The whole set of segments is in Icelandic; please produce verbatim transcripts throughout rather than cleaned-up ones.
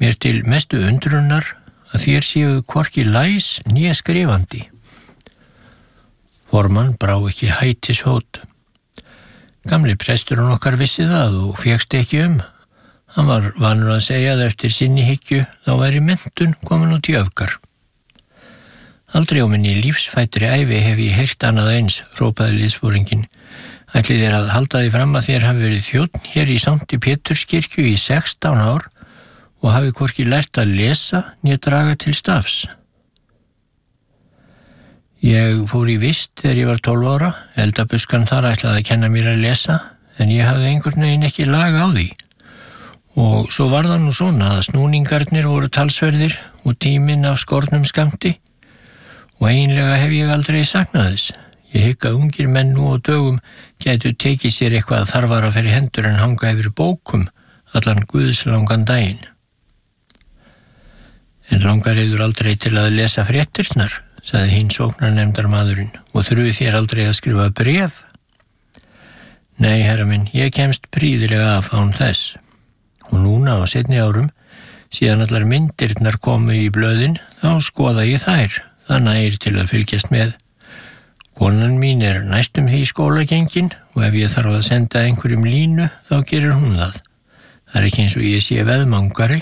Mér til mestu undrunar að þér séu hvorki læs né skrifandi. Formann brá ekki hætishót. Gamli presturinn okkar vissi það og fékkst ekki um. Hann var vanur að segja að eftir sinni hyggju þá væri menntun komin út í öfgar. Aldrei á minni lífsfættri ævi hef ég heyrt annað eins, hrópaði liðsforinginn. Ætlið þér að halda því fram að þér hafi verið þjónn hér í Sankti Péturskirkju í sextán ár og hafi hvorki lært að lesa né draga til stafs. Ég fór í vist þegar ég var tólf ára, eldabuskan þar ætlaði að kenna mér að lesa, en ég hafði einhvern veginn ekki lag á því. Og svo var það nú svona að snúningarnir voru talsverðir og tíminn af skornum skammti og eiginlega hef ég aldrei saknað þess. Ég hygg að ungir menn nú á dögum gætu tekið sér eitthvað þarfara fyrir hendur en hanga yfir bókum allan guðslangan daginn. En langar yður aldrei til að lesa fréttirnar, sagði hinn sóknarnefndarmaðurinn, og þurfið þér aldrei að skrifa bréf? Nei, herra minn, ég kemst prýðilega af án þess. Og núna á seinni árum, síðan allar myndirnar komu í blöðin, þá skoða ég þær, þannig er til að fylgjast með. Konan mín er næstum því skólagengin og ef ég þarf að senda einhverjum línu, þá gerir hún það. Það er ekki eins og ég sé veðmangari.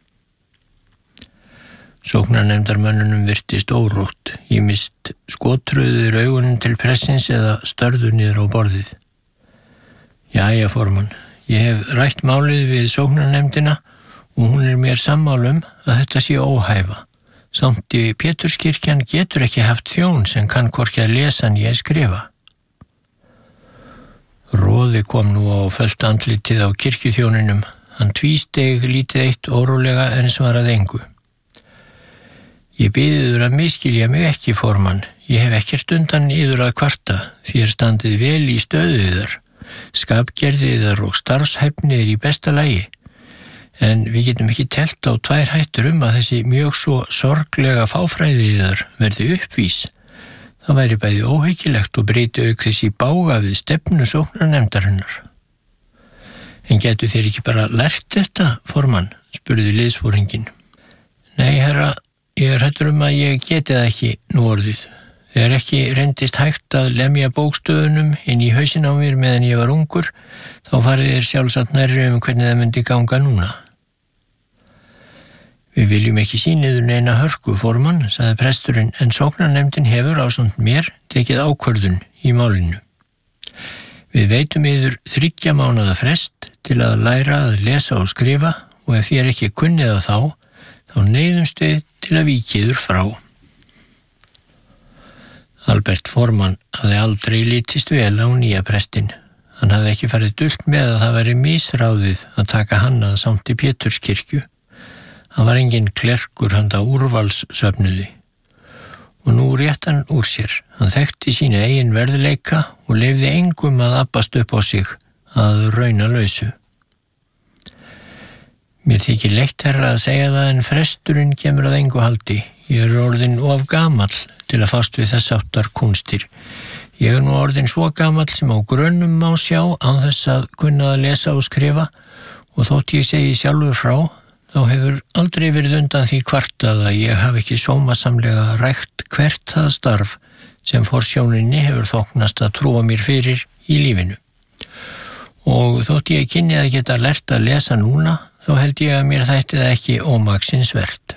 Sóknarnefndarmönnunum virtist órótt, ýmist skottröður augunum til pressins eða störðu niður á borðið. Jæja, formann, ég hef rætt málið við sóknarnefndina og hún er mér sammálum að þetta sé óhæfa. Sankti Péturskirkjan getur ekki haft þjón sem kann hvorki að lesa né skrifa. Roði kom nú á fölt andlitið á kirkjuþjóninum. Hann tvísteig lítið eitt órólega en svaraði engu. Ég biði yður að miskilja mig ekki, formann. Ég hef ekkert undan yður að kvarta, þér standið vel í stöðu yðar. Skapgerði yðar og starfshæfni er í besta lagi. En við getum ekki telt á tvær hættur um að þessi mjög svo sorglega fáfræði yðar verði uppvís. Það væri bæði óhyggilegt og breyti auk þessi bága við stefnu sóknarnefndarinnar. En getur þér ekki bara lært þetta, formann, spurði liðsforinginn. Nei, herra, ég er hræddur um að ég geti það ekki nú orðið. Þegar ekki reyndist hægt að lemja bókstöðunum inn í hausinn á mér meðan ég var ungur, þá farið þér sjálfsagt nærri um hvernig það myndi ganga núna. Við viljum ekki sýniður neina hörku, formann, sagði presturinn, en sóknarnefndin hefur ásamt mér tekið ákvörðun í málinu. Við veitum yður þriggja mánaða frest til að læra að lesa og skrifa og ef þér ekki kunnið það þá, þá neyðumst við til að víkja yður frá. Albert formann hafði aldrei litist vel á nýja prestinn. Hann hafði ekki farið dult með að það væri misráðið að taka hann að Sankti Péturskirkju. Hann var engin klerkur handa úrvalssöfnuði. Og nú rétt hann úr sér. Hann þekkti sína eigin verðleika og leyfði engum að abbast upp á sig að rauna lausu. Mér þykir leitt herra að segja það en fresturinn kemur að engu haldi. Ég er orðinn of gamall til að fást við þess áttar kúnstir. Ég er nú orðinn svo gamall sem á grönnum má sjá án þess að kunna að lesa og skrifa og þótt ég segi sjálfur frá, þá hefur aldrei verið undan því kvartað að ég hafi ekki sómasamlega rækt hvert það starf sem forsjóninni hefur þóknast að trúa mér fyrir í lífinu. Og þótt ég kynni að geta lært að lesa núna, þá held ég að mér þætti það ekki ómaksins vert.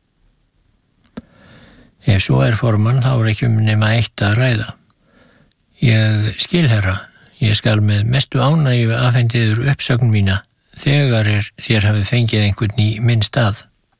Ef svo er formann, þá er ekki um nema eitt að ræða. Ég skil herra, ég skal með mestu ánægju afhendiður uppsögn mína þegar er þér hafið fengið einhvern í minn stað.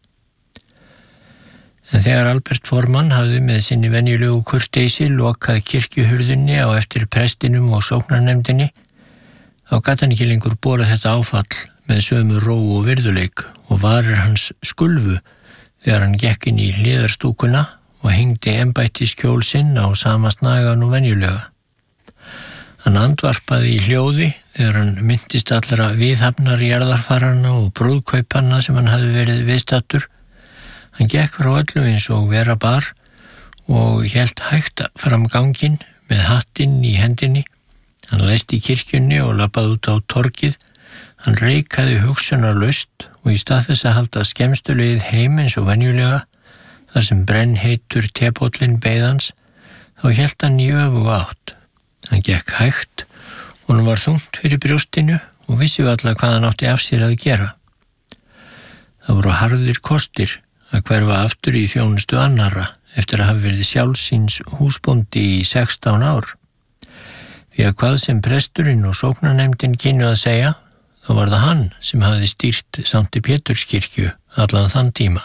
En þegar Albert formann hafði með sinni venjulegu kurteisi lokað kirkjuhurðinni á eftir prestinum og sóknarnefndinni, þá gat hann ekki lengur borað þetta áfall með sömu ró og virðuleik og varir hans skulfu þegar hann gekk inn í hliðarstúkuna og hengdi embættiskjól sinn á sama snagan og venjulega. Hann andvarpaði í hljóði þegar hann myndist allra viðhafnar jarðarfarana og brúðkaupanna sem hann hafði verið viðstattur. Hann gekk frá öllu eins og vera bar og hélt hægt fram ganginn með hattinn í hendinni. Hann læsti í kirkjunni og labbaði út á torgið. Hann reikaði hugsunarlaust og í stað þess að halda skemmstulegið heim eins og venjulega, þar sem brennheitur tepóllinn beið hans, þá hélt hann í öfuga átt. Hann gekk hægt, honum var þungt fyrir brjóstinu og vissi varla hvað hann átti af sér að gera. Það voru harðir kostir að hverfa aftur í þjónustu annarra eftir að hafa verið sjálfsíns húsbóndi í sextán ár. Því að hvað sem presturinn og sóknarnefndin kynnu að segja, þá var það hann sem hafði stýrt Sankti Péturskirkju allan þann tíma.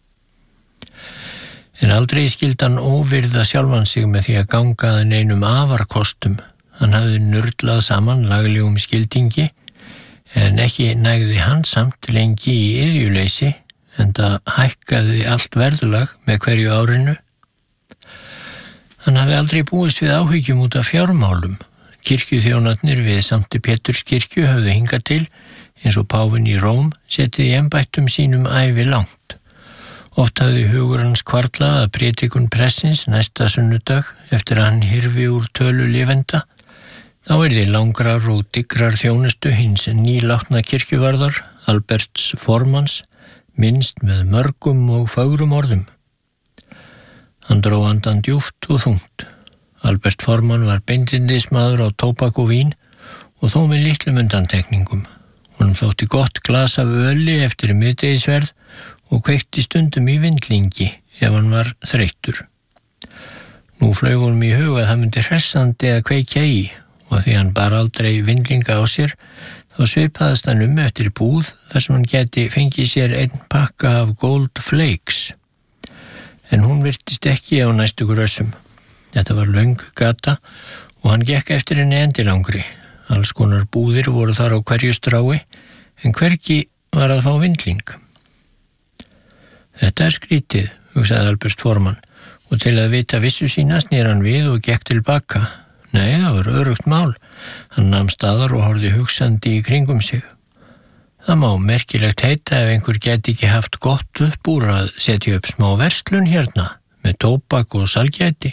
En aldrei skildi hann óvirða sjálfan sig með því að ganga að neinum afarkostum. Hann hafði nurlað saman laglegum skildingi, en ekki nægði hann samt lengi í iðjuleysi, enda hækkaði allt verðlag með hverju árinu. Hann hafði aldrei búist við áhyggjum út af fjármálum. Kirkjuþjónarnir við Sankti Péturskirkju höfðu hingað til, eins og páfinn í Róm, setið í embættum sínum ævi langt. Oft hafði hugur hans hvarflað að prédikun pressins næsta sunnudag eftir að hann hyrfi úr tölu lifenda. Þá yrði langrar og digrar þjónustu hins nýlátna kirkjuvarðar, Alberts formanns, minnst með mörgum og fögrum orðum. Hann dró andan djúpt og þungt. Albert formann var beindindismadur á tóbak og vín og þó með litlum undantekningum. Honum þótti gott glas af öli eftir miðdegisverð og kveikti stundum í vindlingi ef hann var þreyttur. Nú flaug honum í huga að það myndi hressandi að kveikja í og því hann bar aldrei vindlinga á sér, þá svipaðist hann um eftir búð þar sem hann geti fengið sér einn pakka af Gold Flakes. En hún virtist ekki á næstu grössum. Þetta var löng gata og hann gekk eftir henni endilangri. Alls konar búðir voru þar á hverju strái, en hvergi var að fá vindling. Þetta er skrítið, hugsaði Albert formann, og til að vita vissu sína snýr hann við og gekk til baka. Nei, það var örugt mál. Hann nam staðar og horfði hugsandi í kringum sig. Það má merkilegt heita ef einhver geti ekki haft gott upp úr að setja upp smá verslun hérna, með tóbak og salgæti.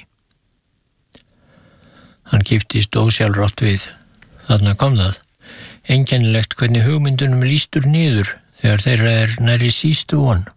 Hann kipptist ósjálfrátt við. Þarna kom það. Einkennilegt hvernig hugmyndunum lýstur niður þegar þeirra er nærri sístu von.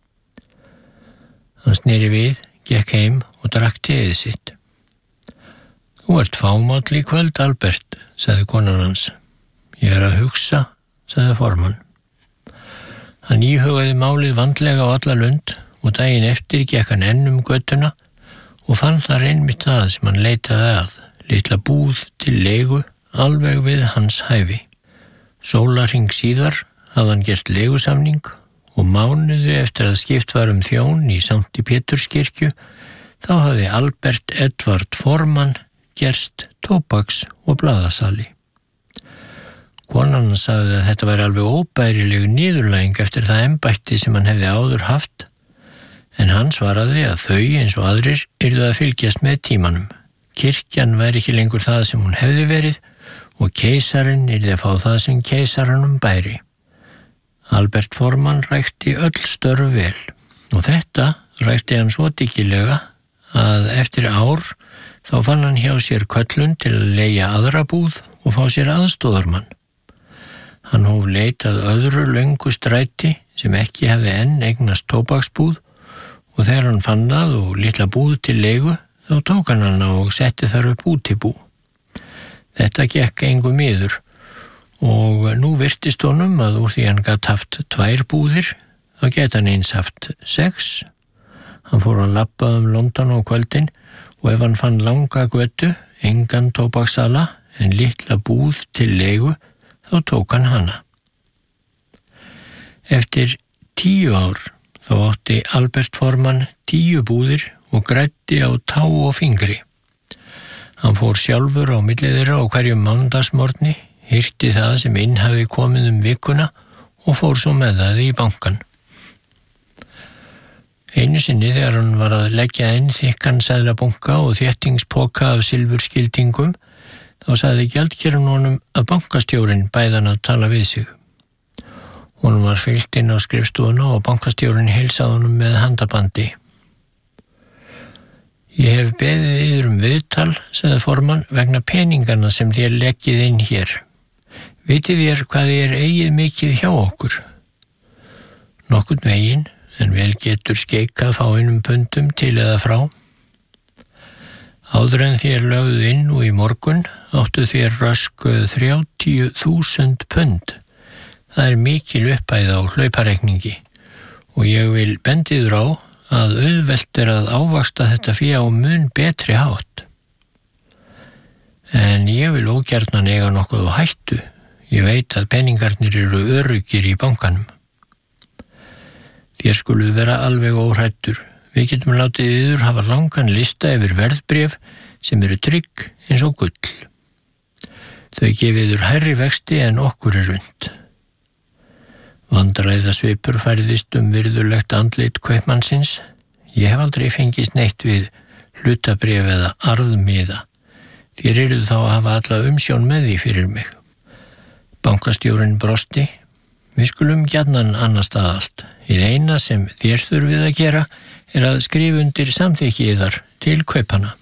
Hann sneri við, gekk heim og drakk teið sitt. Þú ert fámáll í kvöld, Albert, sagði konan hans. Ég er að hugsa, sagði formann. Hann íhugaði málið vandlega á alla lund og daginn eftir gekk hann enn um göttuna og fann þar einmitt það sem hann leitaði að, litla búð til leigu alveg við hans hæfi. Sólarhring síðar hafði hann gert leigusamning og mánuði eftir að skipt var um þjón í Sankti Péturskirkju, þá hafði Albert Edvard formann gerst tóbaks- og blaðasali. Konan sagði að þetta væri alveg óbærileg niðurlæging eftir það embætti sem hann hefði áður haft, en hann svaraði að þau eins og aðrir yrðu að fylgjast með tímanum. Kirkjan væri ekki lengur það sem hún hefði verið og keisarinn yrði að fá það sem keisaranum bæri. Albert formann rækti öll störf vel og þetta rækti hann svo dyggilega að eftir ár þá fann hann hjá sér köllun til að leigja aðra búð og fá sér aðstóðarmann. Hann hóf leit að öðru löngu stræti sem ekki hefði enn eignast tóbaksbúð og þegar hann fann það og litla búð til leigu þá tók hann hana og setti þar upp útibú. Þetta gekk engu miður og nú virtist honum að úr því hann gat haft tvær búðir þá get hann eins haft sex. Hann fór að labba um London á kvöldin og ef hann fann langa götu, engan tóbaksala en litla búð til leigu, þá tók hann hana. Eftir tíu ár þá átti Albert formann tíu búðir og græddi á tá og fingri. Hann fór sjálfur á milli þeirra á hverjum mánudagsmorgni, hirti það sem inn hafi komið um vikuna og fór svo með það í bankann. Einu sinni þegar hann var að leggja inn þykkan seðlabunka og þéttingspoka af silfurskildingum, þá sagði gjaldkerinn honum að bankastjórinn bæði hann að tala við sig. Honum var fylgt inn á skrifstofuna og bankastjórinn heilsaði honum með handabandi. Ég hef beðið yður um viðtal, sagði formann, vegna peningana sem þér leggið inn hér. Vitið þér hvað þér eigið mikið hjá okkur? nokkurn veginn, en vel getur skeikað fáeinum pundum til eða frá. Áður en þér lögðu inn og í morgun áttu þér rösk þrjátíu þúsund pund. Það er mikil uppæð á hlaupareikningi og ég vil bendiður á að auðvelt er að ávaxta þetta fé á mun betri hátt. En ég vil ógjarnan eiga nokkuð á hættu. Ég veit að peningarnir eru öruggir í bankanum. Þér skuluð vera alveg óhræddur. Við getum látið yður hafa langan lista yfir verðbréf sem eru trygg eins og gull. Þau gefið yður hærri vexti en okkur er unnt. Vandræðasvipur færðist um virðulegt andlit kaupmannsins. Ég hef aldrei fengist neitt við hlutabréf eða arðmiða. Þér eruð þá að hafa alla umsjón með því fyrir mig. Bankastjórinn brosti. Við skulum gjarnan annars stað allt. Hið eina sem þér þurfið að gera er að skrifa undir samþykki yðar til kaupana.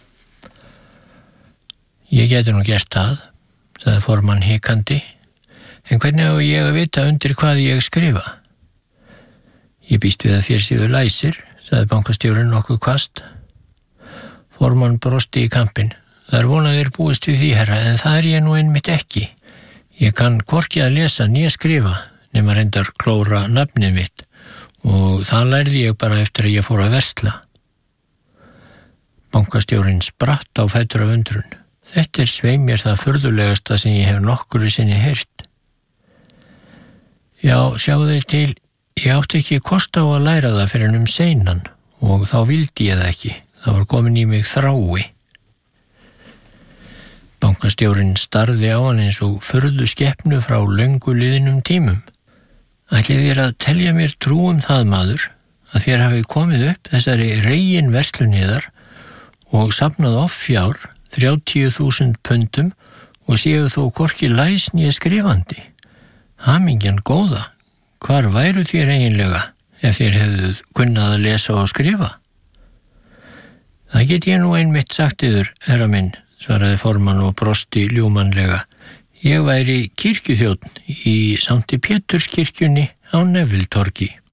Ég geti nú gert það, sagði formann hikandi, en hvernig á ég að vita undir hvað ég skrifa? Ég býst við að þér séu læsir, sagði bankastjórinn nokkuð hvasst. Formann brosti í kampinn. Það er vonað þér búist við því, herra, en það er ég nú einmitt ekki. Ég kann hvorki að lesa né skrifa, nema reyndar klóra nafnið mitt, og það lærði ég bara eftir að ég fór að versla. Bankastjórinn spratt á fætur af undrun. Þetta er svei mér það furðulegasta sem ég hef nokkru sinni heyrt. Já, sjáðu þér til, ég átti ekki kost á að læra það fyrir um seinan, og þá vildi ég það ekki. Það var komin í mig þrái. Bankastjórinn starði á hann eins og furðu skepnu frá löngu liðnum tímum. Ætlið þér að telja mér trú um það, maður, að þér hafið komið upp þessari reygin versluniðar og safnað offjár þrjátíu þúsund pundum og séu þó hvorki læs né skrifandi. Hamingjan góða, hvar væru þér eiginlega ef þér hefðuð kunnað að lesa og skrifa? Það get ég nú einmitt sagt yður, herra minn, svaraði formann og brosti ljúmanlega. Ég væri kirkjuþjónn í Sankti Péturskirkjunni á Nevilletorgi.